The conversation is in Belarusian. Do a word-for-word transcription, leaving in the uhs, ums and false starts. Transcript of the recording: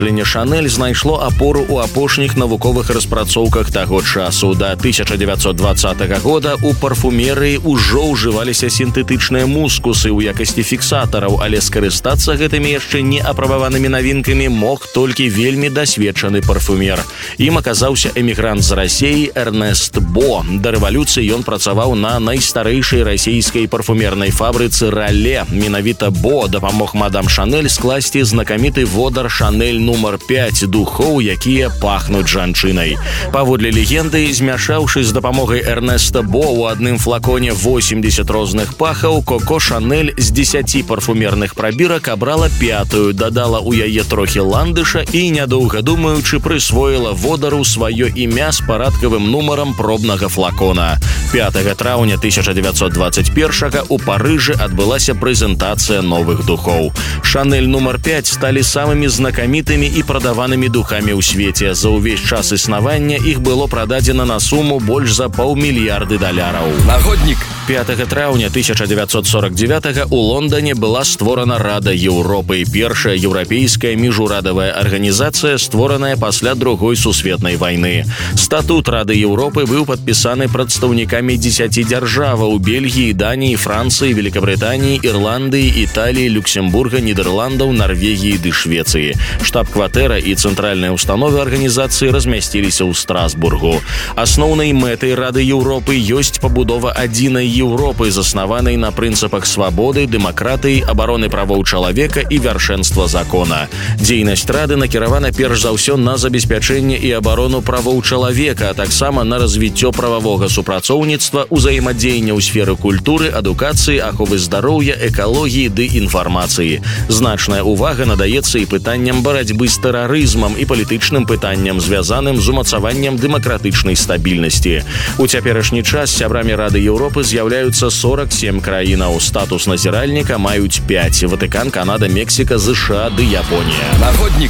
Шанель знайшло апору ў апошніх навуковых распрацоўках таго часу. Да тысяча девятьсот двадцатого года у парфумерыі ўжо ўжываліся сінтэтычныя мускусы ў якасці фіксатараў, але скарыстацца гэтымі яшчэ не апрабаванымі навінкамі мог толькі вельмі дасведчаны парфумер. Ім аказаўся эмігрант з Расеі Эрнест Бо. Да рэвалюцыі ён працаваў на найстарэйшай расійскай парфумернай фабрыцы Рале. Менавіта Бо дапамог мадам Шанель скласці знакаміты водар Шанель нумар пяць духоў, якія пахнуць жанчынай. Паводле легенды, змяшаўшы з дапамогай Эрнеста Бо ў адным флаконе восемьдесят розных пахаў, Коко Шанель з дзесяці парфумерных прабірак абрала пятую, дадала ў яе трохі ландыша і, нядоўга думаючы, прысвоіла водару сваё імя з парадкавым нумарам пробнага флакона. пятага траўня тысяча девятьсот двадцать первого у Парыжы адбылася прэзентацыя новых духоў. Шанель нумар пяць сталі самымі знакамітымі і прадаванымі духамі ў свеце. За ўвесь час існавання іх было прададзена на суму больш за паўмільярды даляраў. Нагоднік. пятага траўня тысяча девятьсот сорок девятого у Лондоне была створана Рада Еўропы, першая еўрапейская міжурадавая арганізацыя, створаная пасля другой сусветнай вайны. Статут Рады Еўропы быў падпісаны прадстаўнікамі дзесяці дзяржаваў: Бельгіі, Даніі, Францыі, Великабрытаніі, Ірландыі, Італіі, Люксембурга, Нідерландаў, Нарвегіі ды Швецыі. Штаб-кватэра і цэнтральныя ўстановы арганізацыі размясціліся ў Страсбургу. Асноўнай мэтай Рады Еўропы ёсць пабудова адзінай Еўропы, заснаванай на прынцыпах свабоды, дэмакратыі, абароны правоў чалавека і вяршэнства закона. Дзейнасць Рады накіравана перш за ўсё на забеспячэнне і абарону правоў чалавека, а таксама на развіццё прававога супрацоўніцтва, узаемадзеяння ў сферы культуры, адукацыі, аховы здароўя, экалогіі ды інфармацыі. Значная ўвага надаецца і пытанням барацьбы з тэрарызмам і палітычным пытанням, звязаным з умацаваннем дэмакратычнай стабільнасці. У цяперашні час сябрамі Рады Еўропы з'яўляюцца сорок семь краінаў. Статус назіральніка маюць пяць: Ватыкан, Канада, Мексіка, ЗША ды Японія. Нагоднік.